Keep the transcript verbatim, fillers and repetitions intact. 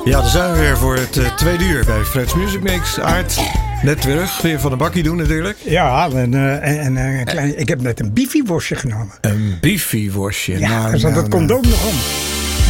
Ja, daar zijn we weer voor het uh, tweede uur bij Fred's Music Mix. Aart, net terug. Weer van de bakkie doen natuurlijk. Ja, en, uh, en uh, een klein, ik heb net een biefieworstje genomen. Een biefieworstje. Ja, nou, er zat nou, het condoom nou. nog om.